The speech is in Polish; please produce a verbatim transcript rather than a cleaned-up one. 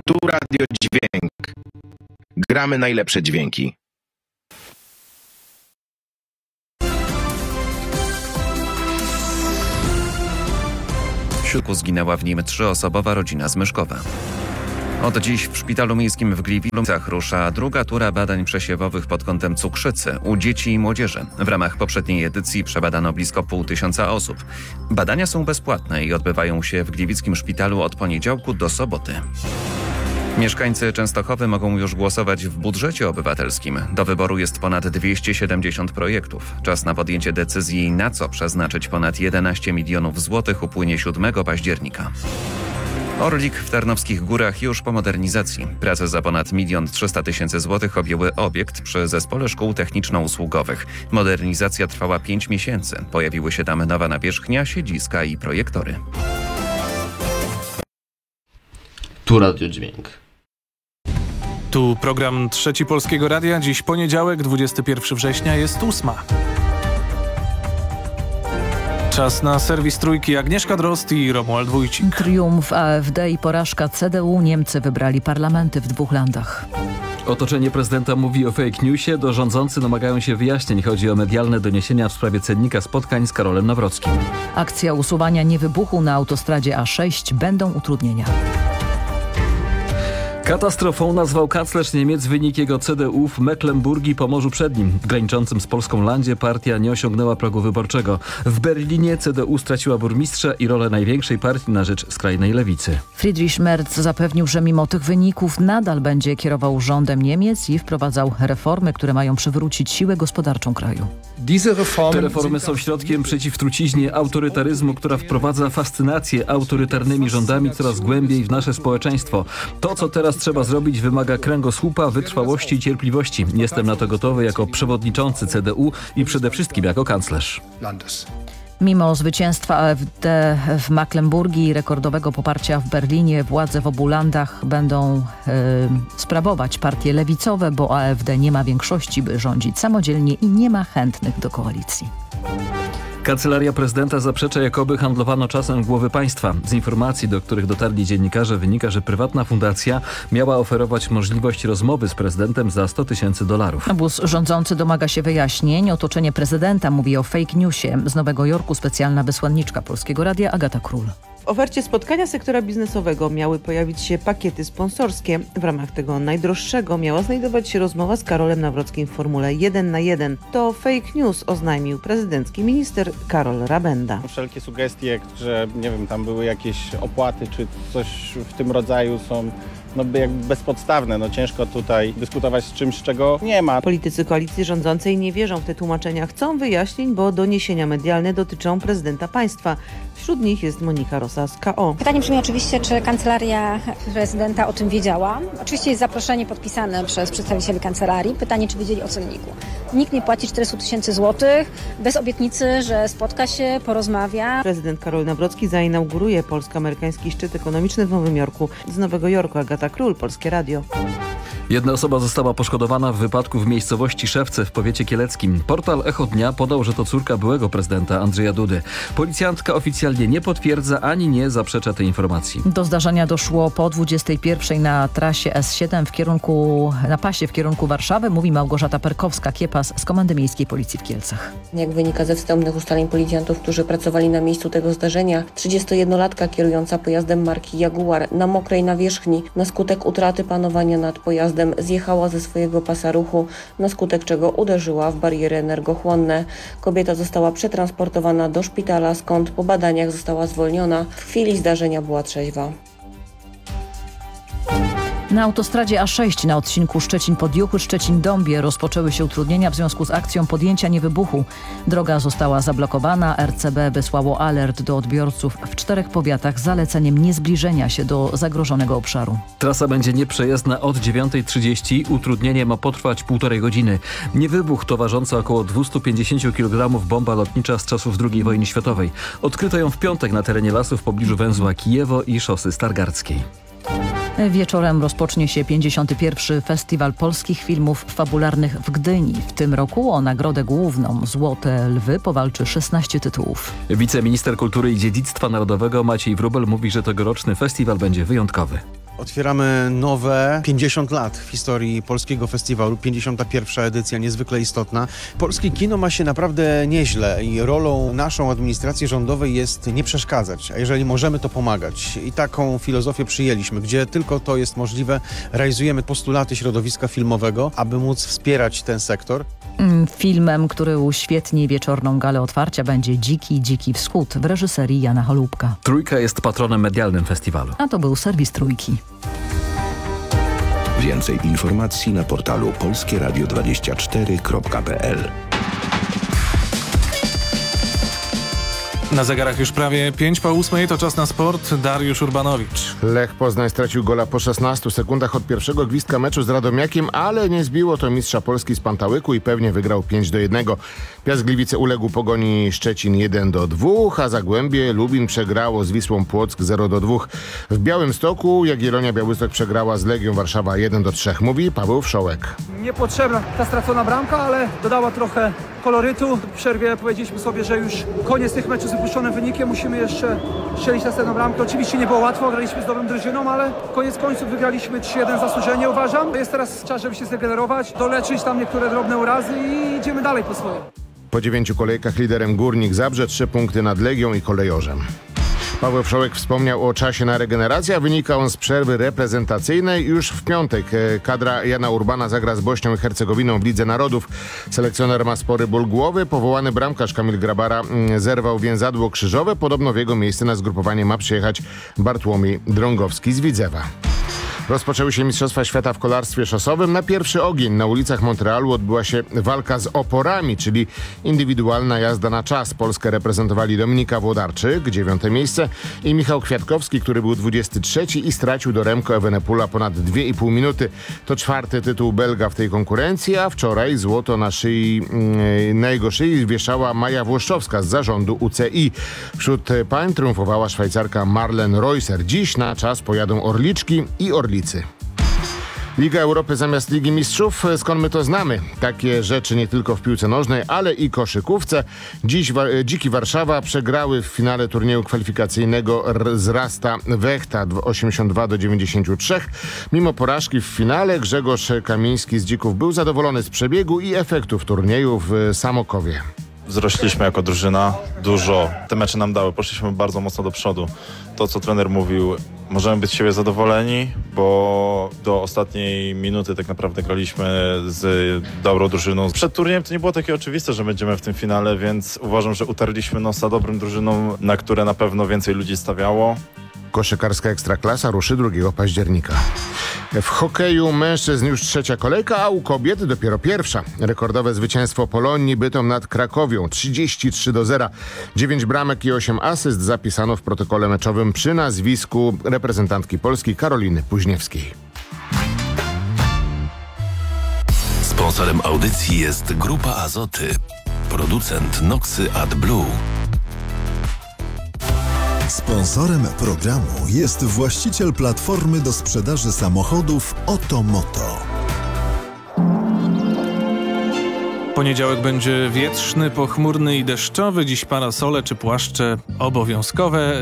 Tu Radio Dźwięk. Gramy najlepsze dźwięki. W siódmym zginęła w nim trzyosobowa rodzina z Myszkowa. Od dziś w Szpitalu Miejskim w Gliwicach rusza druga tura badań przesiewowych pod kątem cukrzycy u dzieci i młodzieży. W ramach poprzedniej edycji przebadano blisko pół tysiąca osób. Badania są bezpłatne i odbywają się w Gliwickim Szpitalu od poniedziałku do soboty. Mieszkańcy Częstochowy mogą już głosować w budżecie obywatelskim. Do wyboru jest ponad dwieście siedemdziesiąt projektów. Czas na podjęcie decyzji, na co przeznaczyć ponad jedenaście milionów złotych, upłynie siódmego października. Orlik w Tarnowskich Górach już po modernizacji. Prace za ponad milion trzysta tysięcy złotych objęły obiekt przy Zespole Szkół Techniczno-Usługowych. Modernizacja trwała pięć miesięcy. Pojawiły się tam nowa nawierzchnia, siedziska i projektory. Tu Radio Dźwięk. Tu program Trzeci Polskiego Radia. Dziś poniedziałek, dwudziestego pierwszego września, jest ósma. Czas na serwis Trójki. Agnieszka Drozd i Romuald Wójcik. Triumf A F D i porażka C D U. Niemcy wybrali parlamenty w dwóch landach. Otoczenie prezydenta mówi o fake newsie. Do rządzący domagają się wyjaśnień. Chodzi o medialne doniesienia w sprawie cennika spotkań z Karolem Nawrockim. Akcja usuwania niewybuchu na autostradzie A sześć. Będą utrudnienia. Katastrofą nazwał kanclerz Niemiec wynik jego C D U w Mecklenburgii i Pomorzu Przednim. W graniczącym z Polską landzie partia nie osiągnęła progu wyborczego. W Berlinie C D U straciła burmistrza i rolę największej partii na rzecz skrajnej lewicy. Friedrich Merz zapewnił, że mimo tych wyników nadal będzie kierował rządem Niemiec i wprowadzał reformy, które mają przywrócić siłę gospodarczą kraju. Te reformy są środkiem przeciw truciźnie autorytaryzmu, która wprowadza fascynację autorytarnymi rządami coraz głębiej w nasze społeczeństwo. To, co teraz trzeba zrobić, wymaga kręgosłupa, wytrwałości i cierpliwości. Jestem na to gotowy jako przewodniczący C D U i przede wszystkim jako kanclerz. Mimo zwycięstwa A F D w Mecklenburgii i rekordowego poparcia w Berlinie, władze w obu landach będą yy, sprawować partie lewicowe, bo A F D nie ma większości, by rządzić samodzielnie i nie ma chętnych do koalicji. Kancelaria prezydenta zaprzecza, jakoby handlowano czasem głowy państwa. Z informacji, do których dotarli dziennikarze, wynika, że prywatna fundacja miała oferować możliwość rozmowy z prezydentem za sto tysięcy dolarów. Obóz rządzący domaga się wyjaśnień. Otoczenie prezydenta mówi o fake newsie. Z Nowego Jorku specjalna wysłanniczka Polskiego Radia Agata Król. W ofercie spotkania sektora biznesowego miały pojawić się pakiety sponsorskie. W ramach tego najdroższego miała znajdować się rozmowa z Karolem Nawrockim w formule jeden na jeden. To fake news, oznajmił prezydencki minister Karol Rabenda. Wszelkie sugestie, że nie wiem, tam były jakieś opłaty czy coś w tym rodzaju, są no jakby bezpodstawne. No ciężko tutaj dyskutować z czymś, czego nie ma. Politycy koalicji rządzącej nie wierzą w te tłumaczenia. Chcą wyjaśnień, bo doniesienia medialne dotyczą prezydenta państwa. Wśród nich jest Monika Rosa z K O. Pytanie brzmi oczywiście, czy kancelaria prezydenta o tym wiedziała. Oczywiście jest zaproszenie podpisane przez przedstawicieli kancelarii. Pytanie, czy wiedzieli o cenniku. Nikt nie płaci czterysta tysięcy złotych bez obietnicy, że spotka się, porozmawia. Prezydent Karol Nawrocki zainauguruje polsko-amerykański szczyt ekonomiczny w Nowym Jorku. Z Nowego Jorku Agata Król, Polskie Radio. Jedna osoba została poszkodowana w wypadku w miejscowości Szewce w powiecie kieleckim. Portal Echo Dnia podał, że to córka byłego prezydenta Andrzeja Dudy. Policjantka oficjalnie nie potwierdza ani nie zaprzecza tej informacji. Do zdarzenia doszło po dwudziestej pierwszej na trasie S siedem w kierunku, na pasie w kierunku Warszawy, mówi Małgorzata Perkowska-Kiepas z Komendy Miejskiej Policji w Kielcach. Jak wynika ze wstępnych ustaleń policjantów, którzy pracowali na miejscu tego zdarzenia, trzydziestojednolatka kierująca pojazdem marki Jaguar na mokrej nawierzchni na skutek utraty panowania nad pojazdem zjechała ze swojego pasa ruchu, na skutek czego uderzyła w bariery energochłonne. Kobieta została przetransportowana do szpitala, skąd po badaniach została zwolniona. W chwili zdarzenia była trzeźwa. Na autostradzie A sześć na odcinku Szczecin-Podjuchy-Szczecin-Dąbie rozpoczęły się utrudnienia w związku z akcją podjęcia niewybuchu. Droga została zablokowana. R C B wysłało alert do odbiorców w czterech powiatach z zaleceniem niezbliżenia się do zagrożonego obszaru. Trasa będzie nieprzejezdna od dziewiątej trzydzieści. Utrudnienie ma potrwać półtorej godziny. Niewybuch to ważąca około dwieście pięćdziesiąt kilogramów bomba lotnicza z czasów drugiej wojny światowej. Odkryto ją w piątek na terenie lasu w pobliżu węzła Kijewo i szosy Stargardzkiej. Wieczorem rozpocznie się pięćdziesiąty pierwszy Festiwal Polskich Filmów Fabularnych w Gdyni. W tym roku o nagrodę główną Złote Lwy powalczy szesnaście tytułów. Wiceminister Kultury i Dziedzictwa Narodowego Maciej Wróbel mówi, że tegoroczny festiwal będzie wyjątkowy. Otwieramy nowe pięćdziesiąt lat w historii polskiego festiwalu, pięćdziesiąta pierwsza edycja, niezwykle istotna. Polskie kino ma się naprawdę nieźle i rolą naszą administracji rządowej jest nie przeszkadzać, a jeżeli możemy, to pomagać. I taką filozofię przyjęliśmy, gdzie tylko to jest możliwe, realizujemy postulaty środowiska filmowego, aby móc wspierać ten sektor. Filmem, który uświetni wieczorną galę otwarcia, będzie Dziki, Dziki Wschód w reżyserii Jana Holubka. Trójka jest patronem medialnym festiwalu. A to był serwis Trójki. Więcej informacji na portalu polskie radio dwadzieścia cztery kropka p l. Na zegarach już prawie pięć po ósmej, to czas na sport. Dariusz Urbanowicz. Lech Poznań stracił gola po szesnastu sekundach od pierwszego gwizdka meczu z Radomiakiem, ale nie zbiło to mistrza Polski z Pantałyku i pewnie wygrał pięć do jednego. Piast Gliwice uległ Pogoni Szczecin jeden do dwóch, a Zagłębie Lubin przegrało z Wisłą Płock zero do dwóch. W Białymstoku Jagiellonia Białystok przegrała z Legią Warszawa jeden do trzech. Mówi Paweł Wszołek. Niepotrzebna ta stracona bramka, ale dodała trochę kolorytu. W przerwie powiedzieliśmy sobie, że już koniec tych meczów z wypuszczonym wynikiem. Musimy jeszcze strzelić następną bramkę. Oczywiście nie było łatwo, graliśmy z dobrą drużyną, ale koniec końców wygraliśmy trzy jeden zasłużenie, uważam. Jest teraz czas, żeby się zregenerować, doleczyć tam niektóre drobne urazy i idziemy dalej po swoje. Po dziewięciu kolejkach liderem Górnik Zabrze, trzy punkty nad Legią i Kolejorzem. Paweł Wszołek wspomniał o czasie na regenerację, a wynika on z przerwy reprezentacyjnej. Już w piątek kadra Jana Urbana zagra z Bośnią i Hercegowiną w Lidze Narodów. Selekcjoner ma spory ból głowy. Powołany bramkarz Kamil Grabara zerwał więzadło krzyżowe. Podobno w jego miejsce na zgrupowanie ma przyjechać Bartłomiej Drągowski z Widzewa. Rozpoczęły się Mistrzostwa Świata w kolarstwie szosowym. Na pierwszy ogień na ulicach Montrealu odbyła się walka z oporami, czyli indywidualna jazda na czas. Polskę reprezentowali Dominika Włodarczyk, dziewiąte miejsce, i Michał Kwiatkowski, który był dwudziesty trzeci i stracił do Remco Evenepoela ponad dwie i pół minuty. To czwarty tytuł Belga w tej konkurencji, a wczoraj złoto na szyi, na jego szyi wieszała Maja Włoszczowska z zarządu U C I. Wśród pań triumfowała Szwajcarka Marlen Reusser. Dziś na czas pojadą Orliczki i Orlicy. Liga Europy zamiast Ligi Mistrzów, skąd my to znamy? Takie rzeczy nie tylko w piłce nożnej, ale i koszykówce. Dziś wa- Dziki Warszawa przegrały w finale turnieju kwalifikacyjnego r- z Rasta Wechta osiemdziesiąt dwa do dziewięćdziesięciu trzech. Mimo porażki w finale Grzegorz Kamiński z Dzików był zadowolony z przebiegu i efektów turnieju w Samokowie. Wzrośliśmy jako drużyna, dużo te mecze nam dały, poszliśmy bardzo mocno do przodu. To, co trener mówił, możemy być z siebie zadowoleni, bo do ostatniej minuty tak naprawdę graliśmy z dobrą drużyną. Przed turniejem to nie było takie oczywiste, że będziemy w tym finale, więc uważam, że utarliśmy nosa dobrym drużynom, na które na pewno więcej ludzi stawiało. Koszykarska Ekstraklasa ruszy drugiego października. W hokeju mężczyzn już trzecia kolejka, a u kobiet dopiero pierwsza. Rekordowe zwycięstwo Polonii Bytom nad Krakowią trzydzieści trzy do zera. dziewięć bramek i osiem asyst zapisano w protokole meczowym przy nazwisku reprezentantki Polski Karoliny Puźniewskiej. Sponsorem audycji jest Grupa Azoty, producent Noxy AdBlue. Sponsorem programu jest właściciel platformy do sprzedaży samochodów Otomoto. Poniedziałek będzie wietrzny, pochmurny i deszczowy. Dziś parasole czy płaszcze obowiązkowe.